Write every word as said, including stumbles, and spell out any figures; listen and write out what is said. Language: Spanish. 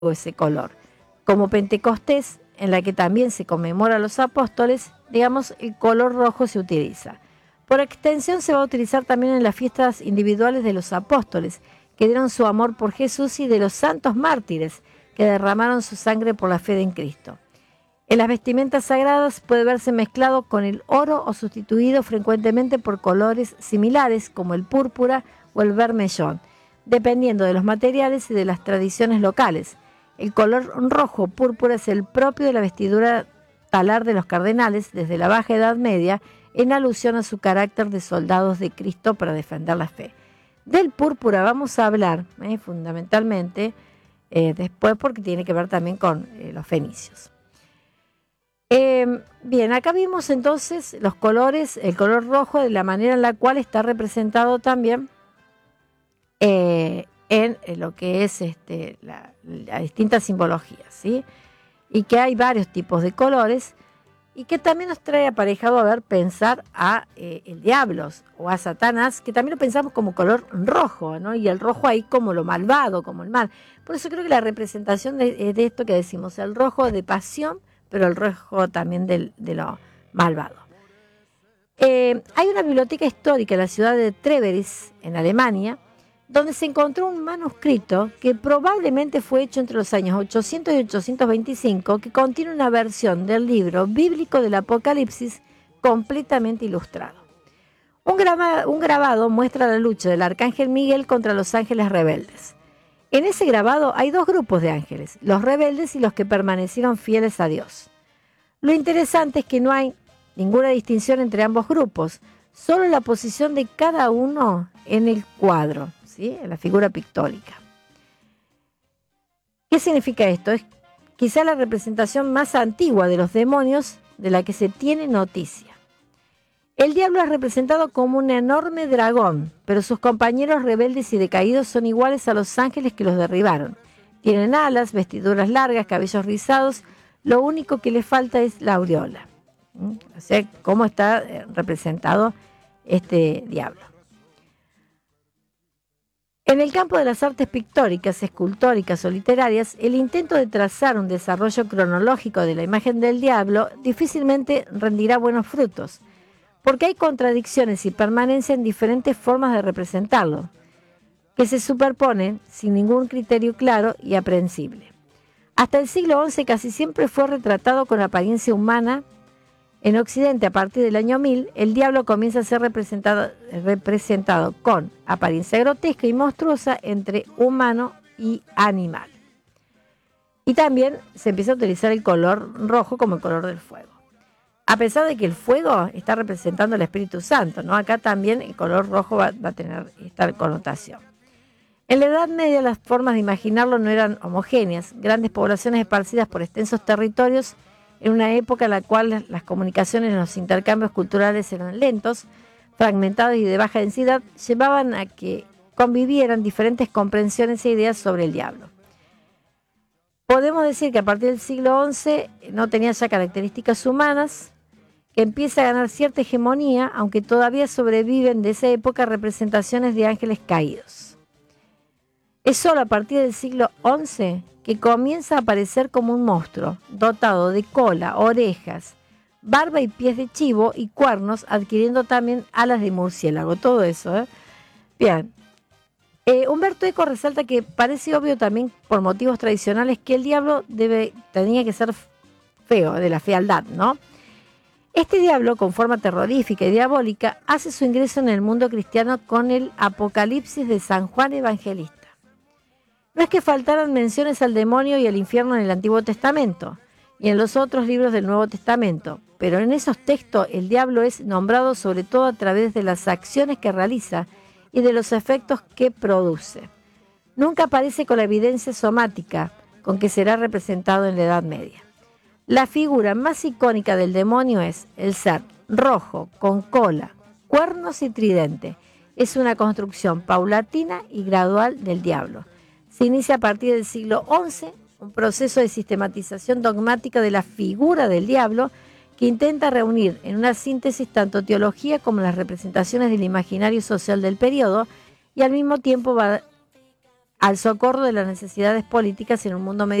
ese color. Como Pentecostés, en la que también se conmemora a los apóstoles, digamos, el color rojo se utiliza. Por extensión se va a utilizar también en las fiestas individuales de los apóstoles, que dieron su amor por Jesús, y de los santos mártires, que derramaron su sangre por la fe en Cristo. En las vestimentas sagradas puede verse mezclado con el oro o sustituido frecuentemente por colores similares como el púrpura o el vermellón, dependiendo de los materiales y de las tradiciones locales. El color rojo púrpura es el propio de la vestidura talar de los cardenales desde la Baja Edad Media, en alusión a su carácter de soldados de Cristo para defender la fe. Del púrpura vamos a hablar eh, fundamentalmente eh, después, porque tiene que ver también con eh, los fenicios. Eh, bien, acá vimos entonces los colores, el color rojo, de la manera en la cual está representado también eh, en, en lo que es este, la, la distintas simbologías, ¿sí? Y que hay varios tipos de colores, y que también nos trae aparejado a ver pensar a eh, el diablo o a Satanás, que también lo pensamos como color rojo, ¿no? Y el rojo ahí como lo malvado, como el mal. Por eso creo que la representación de, de esto que decimos, el rojo de pasión, pero el rojo también de, de lo malvado. Eh, hay una biblioteca histórica en la ciudad de Treveris, en Alemania, donde se encontró un manuscrito que probablemente fue hecho entre los años ochocientos y ochocientos veinticinco, que contiene una versión del libro bíblico del Apocalipsis completamente ilustrado. Un, graba, un grabado muestra la lucha del arcángel Miguel contra los ángeles rebeldes. En ese grabado hay dos grupos de ángeles, los rebeldes y los que permanecieron fieles a Dios. Lo interesante es que no hay ninguna distinción entre ambos grupos, solo la posición de cada uno en el cuadro, ¿sí? En la figura pictórica. ¿Qué significa esto? Es quizá la representación más antigua de los demonios de la que se tiene noticia. El diablo es representado como un enorme dragón, pero sus compañeros rebeldes y decaídos son iguales a los ángeles que los derribaron. Tienen alas, vestiduras largas, cabellos rizados, lo único que les falta es la aureola. ¿Mm? O sea, cómo está representado este diablo. En el campo de las artes pictóricas, escultóricas o literarias, el intento de trazar un desarrollo cronológico de la imagen del diablo difícilmente rendirá buenos frutos, porque hay contradicciones y permanencia en diferentes formas de representarlo, que se superponen sin ningún criterio claro y aprehensible. Hasta el siglo once casi siempre fue retratado con apariencia humana. En Occidente, a partir del año mil, el diablo comienza a ser representado, representado con apariencia grotesca y monstruosa entre humano y animal. Y también se empieza a utilizar el color rojo como el color del fuego. A pesar de que el fuego está representando al Espíritu Santo, ¿no? Acá también el color rojo va, va a tener esta connotación. En la Edad Media las formas de imaginarlo no eran homogéneas. Grandes poblaciones esparcidas por extensos territorios, en una época en la cual las comunicaciones y los intercambios culturales eran lentos, fragmentados y de baja densidad, llevaban a que convivieran diferentes comprensiones e ideas sobre el diablo. Podemos decir que a partir del siglo once no tenía ya características humanas, que empieza a ganar cierta hegemonía, aunque todavía sobreviven de esa época representaciones de ángeles caídos. Es solo a partir del siglo once que comienza a aparecer como un monstruo, dotado de cola, orejas, barba y pies de chivo y cuernos, adquiriendo también alas de murciélago, todo eso. ¿eh? Bien, eh, Humberto Eco resalta que parece obvio también por motivos tradicionales que el diablo debe, tenía que ser feo, de la fealdad, ¿no? Este diablo, con forma terrorífica y diabólica, hace su ingreso en el mundo cristiano con el Apocalipsis de San Juan Evangelista. No es que faltaran menciones al demonio y al infierno en el Antiguo Testamento y en los otros libros del Nuevo Testamento, pero en esos textos el diablo es nombrado sobre todo a través de las acciones que realiza y de los efectos que produce. Nunca aparece con la evidencia somática con que será representado en la Edad Media. La figura más icónica del demonio es el ser rojo, con cola, cuernos y tridente. Es una construcción paulatina y gradual del diablo. Se inicia a partir del siglo once un proceso de sistematización dogmática de la figura del diablo que intenta reunir en una síntesis tanto teología como las representaciones del imaginario social del periodo, y al mismo tiempo va al socorro de las necesidades políticas en un mundo